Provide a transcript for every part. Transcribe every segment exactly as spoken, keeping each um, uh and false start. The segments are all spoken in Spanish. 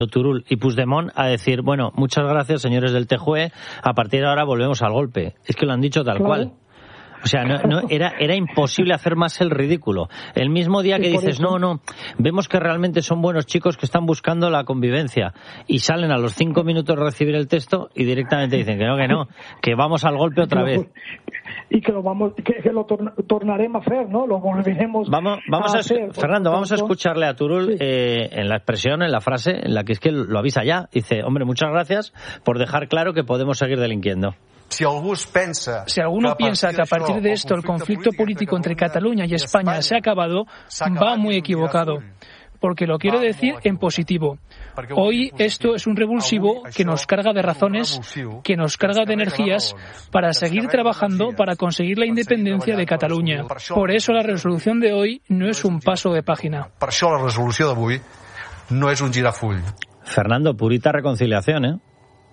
Turull y Puigdemont a decir, bueno, muchas gracias, señores del T J U E, a partir de ahora volvemos al golpe. Es que lo han dicho tal claro. cual. O sea, no, no, era, era imposible hacer más el ridículo. El mismo día que dices, no, no, vemos que realmente son buenos chicos que están buscando la convivencia, y salen a los cinco minutos de recibir el texto y directamente dicen que no, que no, que vamos al golpe otra vez. Y que lo vamos, que, que lo torna, tornaremos a hacer, ¿no? Lo volveremos vamos, vamos a, a hacer. Fernando, por vamos a escucharle a Turull sí. eh, en la expresión, en la frase, en la que es que lo avisa ya. Dice, hombre, muchas gracias por dejar claro que podemos seguir delinquiendo. Si alguno piensa que a partir de esto el conflicto político entre Cataluña y España se ha acabado, va muy equivocado, porque lo quiero decir en positivo. Hoy esto es un revulsivo que nos carga de razones, que nos carga de energías para seguir trabajando para conseguir la independencia de Cataluña. Por eso la resolución de hoy no es un paso de página. Per això la resolució d'avui no és un girafull. Fernando, purita reconciliación, ¿eh?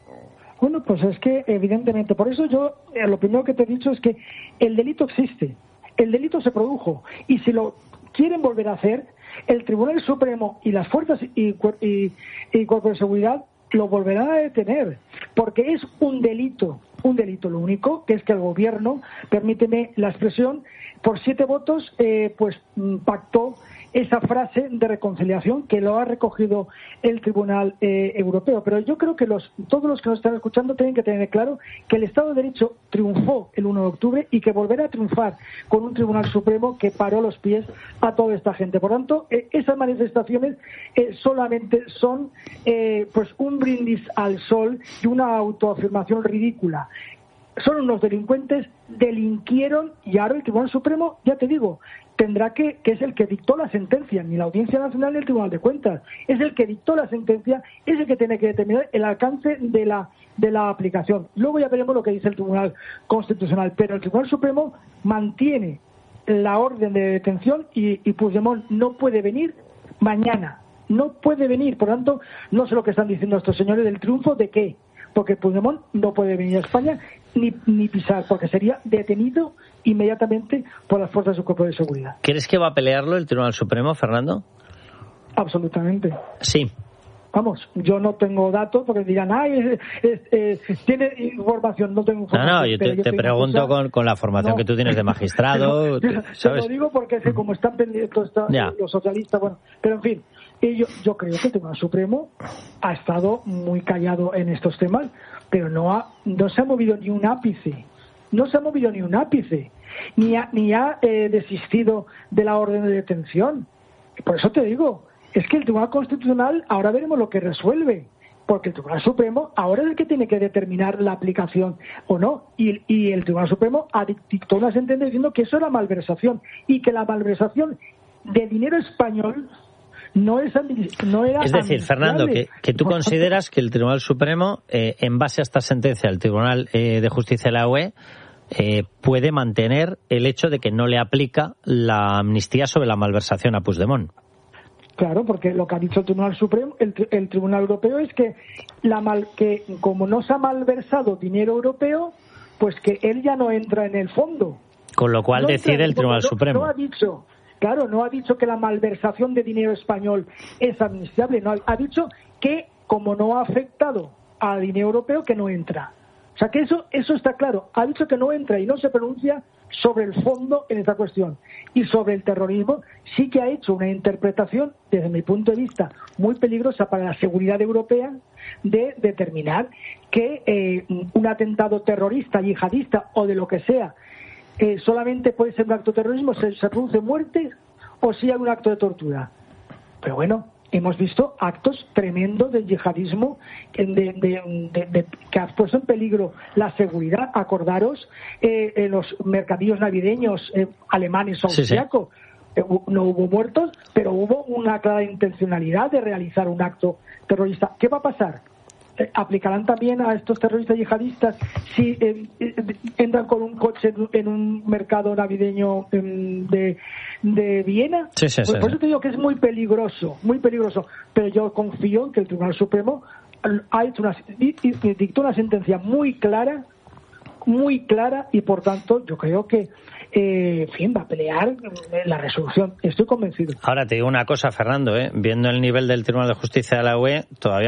Bueno, pues es que evidentemente, por eso yo eh, lo primero que te he dicho es que el delito existe, el delito se produjo, y si lo quieren volver a hacer, el Tribunal Supremo y las fuerzas y, y, y cuerpos de seguridad lo volverán a detener, porque es un delito, un delito lo único, que es que el gobierno, permíteme la expresión, por siete votos, eh, pues pactó esa frase de reconciliación que lo ha recogido el Tribunal eh, Europeo. Pero yo creo que los, todos los que nos están escuchando tienen que tener claro que el Estado de Derecho triunfó el uno de octubre y que volverá a triunfar con un Tribunal Supremo que paró los pies a toda esta gente. Por tanto, eh, esas manifestaciones eh, solamente son eh, pues un brindis al sol y una autoafirmación ridícula. Son unos delincuentes, delinquieron, y ahora el Tribunal Supremo, ya te digo, tendrá que, que es el que dictó la sentencia, ni la Audiencia Nacional ni el Tribunal de Cuentas, es el que dictó la sentencia, es el que tiene que determinar el alcance de la de la aplicación. Luego ya veremos lo que dice el Tribunal Constitucional, pero el Tribunal Supremo mantiene la orden de detención y, y Puigdemont no puede venir mañana, no puede venir. Por tanto, no sé lo que están diciendo estos señores del triunfo de qué, porque Puigdemont no puede venir a España ni, ni pisar, porque sería detenido inmediatamente por las fuerzas de su cuerpo de seguridad. ¿Crees que va a pelearlo el Tribunal Supremo, Fernando? Absolutamente. Sí. Vamos, yo no tengo datos porque dirán, ay, es, es, es, tiene información, no tengo información. No, no, yo te, yo te pregunto cosa, con, con la formación no, que tú tienes de magistrado. Te, ¿sabes? Te lo digo porque es que como están pendientes está, los socialistas, bueno, pero en fin, yo, yo creo que el Tribunal Supremo ha estado muy callado en estos temas, pero no ha, no se ha movido ni un ápice, no se ha movido ni un ápice, ni ha, ni ha eh, desistido de la orden de detención. Por eso te digo, es que el Tribunal Constitucional ahora veremos lo que resuelve, porque el Tribunal Supremo ahora es el que tiene que determinar la aplicación o no, y, y el Tribunal Supremo dictó una sentencia diciendo que eso era malversación y que la malversación de dinero español no, es, no era... Es decir, Fernando, que, que tú consideras que el Tribunal Supremo, eh, en base a esta sentencia del Tribunal eh, de Justicia de la U E, eh, puede mantener el hecho de que no le aplica la amnistía sobre la malversación a Puigdemont. Claro, porque lo que ha dicho el Tribunal Supremo, el, el Tribunal Europeo es que la mal, que como no se ha malversado dinero europeo, pues que él ya no entra en el fondo. Con lo cual no decide el Tribunal no, Supremo. No ha dicho, claro, no ha dicho que la malversación de dinero español es amnistiable, no, ha dicho que como no ha afectado a dinero europeo, que no entra. O sea que eso, eso está claro. Ha dicho que no entra y no se pronuncia sobre el fondo en esta cuestión. Y sobre el terrorismo sí que ha hecho una interpretación, desde mi punto de vista, muy peligrosa para la seguridad europea, de determinar que eh, un atentado terrorista, yihadista o de lo que sea, eh, solamente puede ser un acto de terrorismo, se, se produce muerte o si hay un acto de tortura. Pero bueno, hemos visto actos tremendos del yihadismo de, de, de, de, que ha puesto en peligro la seguridad. Acordaros eh, en los mercadillos navideños eh, alemanes o austriacos. Sí, sí. eh, no hubo muertos, pero hubo una clara intencionalidad de realizar un acto terrorista. ¿Qué va a pasar? Eh, ¿Aplicarán también a estos terroristas yihadistas si eh, eh, entran con un coche en, en un mercado navideño eh, de, de Viena? Sí, sí, pues, sí, por eso sí. te digo que es muy peligroso, muy peligroso. Pero yo confío en que el Tribunal Supremo ha hecho una, dictó una sentencia muy clara, muy clara, y por tanto yo creo que eh, en fin, va a pelear la resolución. Estoy convencido. Ahora te digo una cosa, Fernando, ¿eh? Viendo el nivel del Tribunal de Justicia de la U E, todavía